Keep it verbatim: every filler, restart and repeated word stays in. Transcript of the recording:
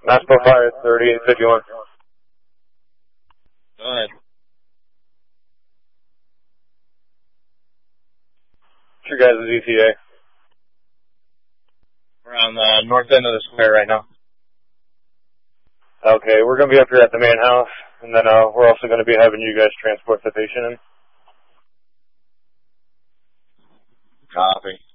Maspo Fire thirty-eight fifty-one. Go ahead. What's your guys' E T A? We're on the north end of the square right now. Okay, we're going to be up here at the main house, and then uh, we're also going to be having you guys transport the patient in. Copy.